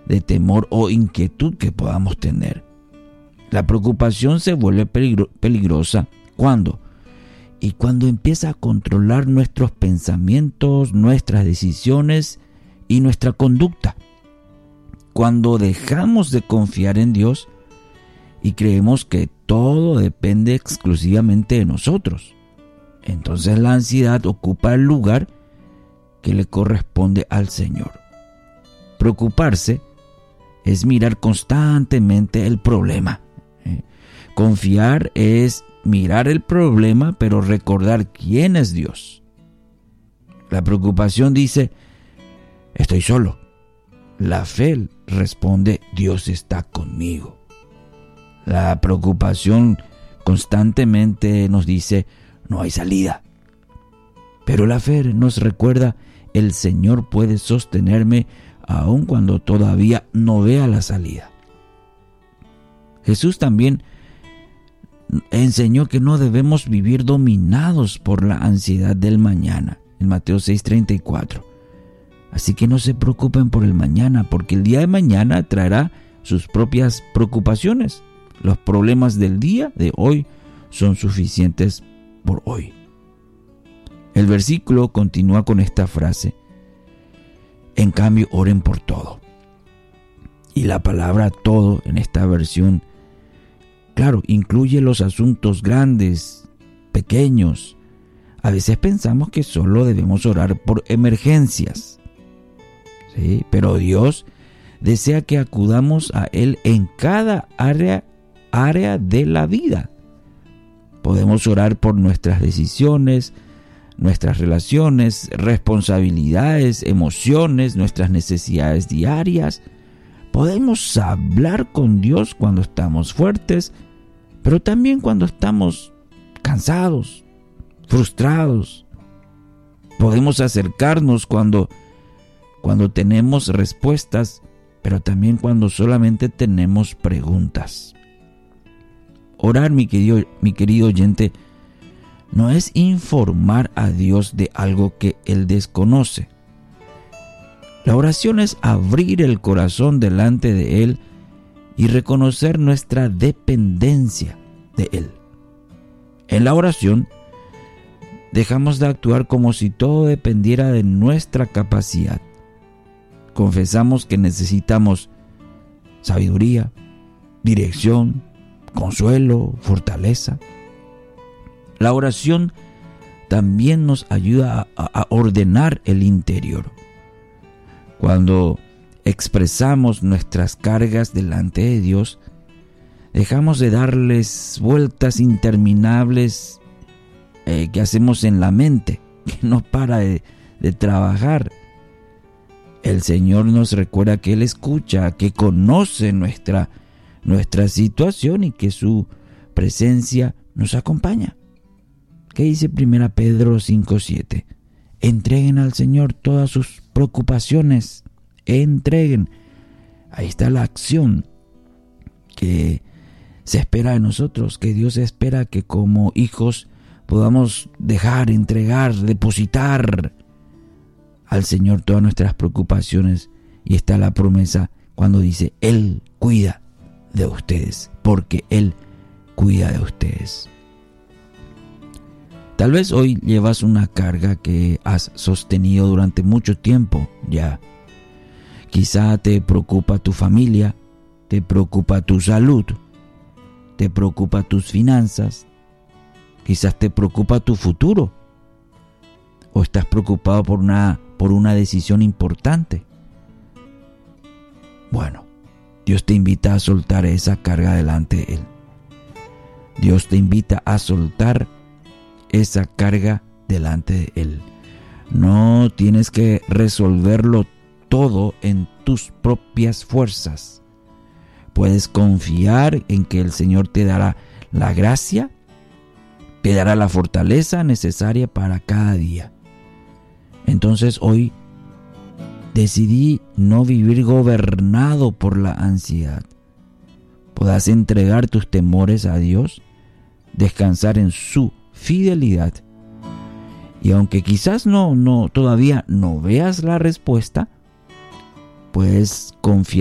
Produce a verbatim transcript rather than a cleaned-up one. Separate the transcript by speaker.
Speaker 1: de temor o inquietud que podamos tener. La preocupación se vuelve peligro- peligrosa ¿cuándo? Y cuando empieza a controlar nuestros pensamientos, nuestras decisiones y nuestra conducta. Cuando dejamos de confiar en Dios y creemos que todo depende exclusivamente de nosotros, entonces la ansiedad ocupa el lugar que le corresponde al Señor. Preocuparse es mirar constantemente el problema. ¿eh? Confiar es mirar el problema, pero recordar quién es Dios. La preocupación dice, estoy solo. La fe responde, Dios está conmigo. La preocupación constantemente nos dice, no hay salida. Pero la fe nos recuerda, el Señor puede sostenerme aun cuando todavía no vea la salida. Jesús también enseñó que no debemos vivir dominados por la ansiedad del mañana, en Mateo seis treinta y cuatro. Así que no se preocupen por el mañana, porque el día de mañana traerá sus propias preocupaciones. Los problemas del día de hoy son suficientes por hoy. El versículo continúa con esta frase: en cambio, oren por todo. Y la palabra todo en esta versión, claro, incluye los asuntos grandes, pequeños. A veces pensamos que solo debemos orar por emergencias. ¿Sí? Pero Dios desea que acudamos a Él en cada área, área de la vida. Podemos orar por nuestras decisiones, nuestras relaciones, responsabilidades, emociones, nuestras necesidades diarias. Podemos hablar con Dios cuando estamos fuertes, pero también cuando estamos cansados, frustrados. Podemos acercarnos cuando, cuando tenemos respuestas, pero también cuando solamente tenemos preguntas. Orar, mi querido, mi querido oyente, no es informar a Dios de algo que Él desconoce. La oración es abrir el corazón delante de Él y reconocer nuestra dependencia de Él. En la oración, dejamos de actuar como si todo dependiera de nuestra capacidad. Confesamos que necesitamos sabiduría, dirección, consuelo, fortaleza. La oración también nos ayuda a, a ordenar el interior. Cuando expresamos nuestras cargas delante de Dios, dejamos de darles vueltas interminables eh, que hacemos en la mente, que no para de, de trabajar. El Señor nos recuerda que Él escucha, que conoce nuestra, nuestra situación y que su presencia nos acompaña. ¿Qué dice primera Pedro cinco siete? Entreguen al Señor todas sus preocupaciones. Entreguen. Ahí está la acción que se espera de nosotros, que Dios espera que como hijos podamos dejar, entregar, depositar al Señor todas nuestras preocupaciones. Y está la promesa cuando dice, Él cuida de ustedes, porque Él cuida de ustedes. Tal vez hoy llevas una carga que has sostenido durante mucho tiempo ya. Quizá te preocupa tu familia, te preocupa tu salud, te preocupa tus finanzas, quizás te preocupa tu futuro, o estás preocupado por una, por una decisión importante. Bueno, Dios te invita a soltar esa carga delante de Él. Dios te invita a soltar esa carga delante de Él. No tienes que resolverlo todo en tus propias fuerzas. Puedes confiar en que el Señor te dará la gracia, te dará la fortaleza necesaria para cada día. Entonces hoy decidí no vivir gobernado por la ansiedad. Podrás entregar tus temores a Dios, descansar en su fidelidad. Y aunque quizás no, no, todavía no veas la respuesta, puedes confiar